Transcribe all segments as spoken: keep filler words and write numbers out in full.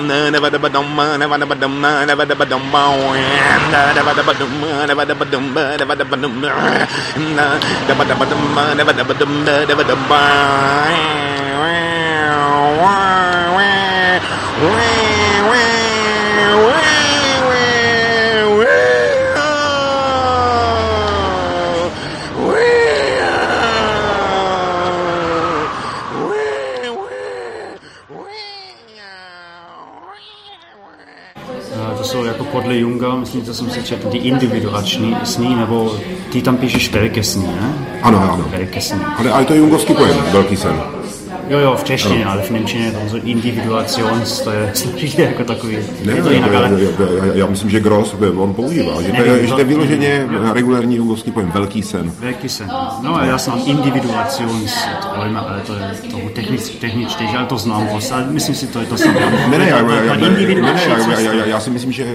To jsou jako podle Junga, myslím, že jsem si četl, ty individuační sny, nebo ty tam píšeš velké sny, ne? Ano, ano. Velké sny. Ale, ale to je jungovský pojem, velký sen. Jo, jo, v češtině, ale v němčině tam individuations, to je složitě jako takový. Ne, je to ne, jinak, ale... já, já, já myslím, že Gross on používá, že to je, že to je vyloženě regulární jungovský pojem, velký sen. Velký sen. No a já znám individuations, ale to je toho technicky, techničtější, ale to znám prostě, ale myslím si, to je to samé. Ne, ne, já, já, já, já, já, já, já si myslím, že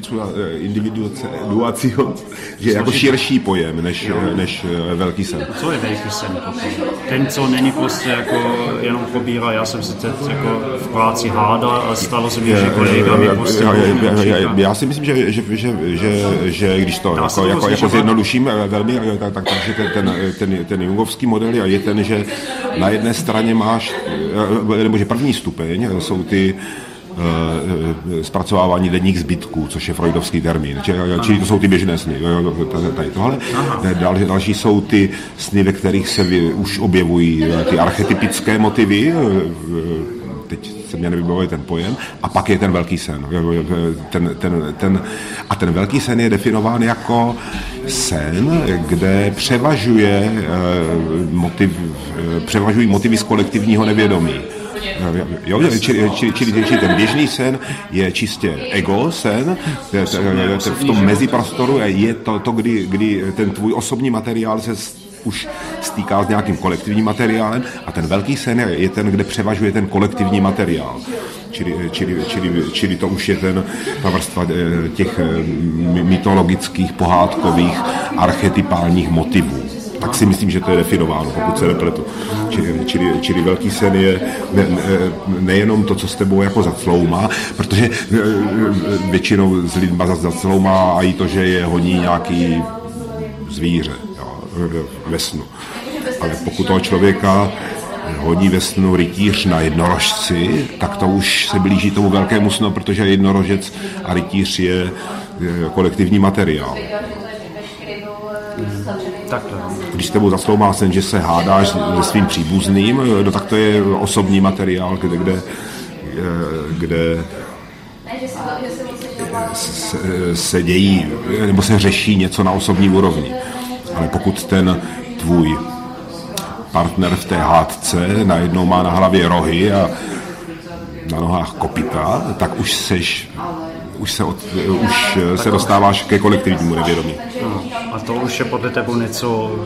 individuations je jako širší pojem, než, než velký sen. Co je velký sen? Ten, co není prostě jako jenom pobírá, já jsem se teď jako v práci hádal a stalo se mi, že kolega mi prostě... Já si myslím, že, že, že, že, že když to jako, jako, jako zjednoduším velmi, tak, tak, takže ten, ten, ten, ten jungovský model je ten, že na jedné straně máš, nebo že první stupeň jsou ty zpracovávání denních zbytků, což je freudovský termín. Čili to jsou ty běžné sny. Tady tohle. Dal, další jsou ty sny, ve kterých se už objevují ty archetypické motivy. Teď se mě nevybavuje ten pojem. A pak je ten velký sen. Ten, ten, ten, a ten velký sen je definován jako sen, kde převažuje motiv, převažují motivy z kolektivního nevědomí. Jo, čili, čili, čili, čili ten běžný sen je čistě ego sen, v tom meziprostoru je to, to kdy, kdy ten tvůj osobní materiál se už stýká s nějakým kolektivním materiálem a ten velký sen je, je ten, kde převažuje ten kolektivní materiál. Čili, čili, čili, čili to už je ten, ta vrstva těch mytologických, pohádkových, archetypálních motivů. Tak si myslím, že to je definováno, pokud se nepletu. Čili, čili, čili velký sen je ne, ne, nejenom to, co s tebou jako zacloumá, protože většinou s lidma zacloumá i to, že je honí nějaký zvíře, jo, ve snu. Ale pokud toho člověka honí ve snu rytíř na jednorožci, tak to už se blíží tomu velkému snu, protože jednorožec a rytíř je kolektivní materiál. Když s tebou zasloumá sen, že se hádáš se svým příbuzným, no tak to je osobní materiál, kde, kde, kde se, se dějí, nebo se řeší něco na osobní úrovni. Ale pokud ten tvůj partner v té hádce najednou má na hlavě rohy a na nohách kopyta, tak už seš už se, od, už se dostáváš ke kolektivnímu nevědomí. A to už je podle tebe něco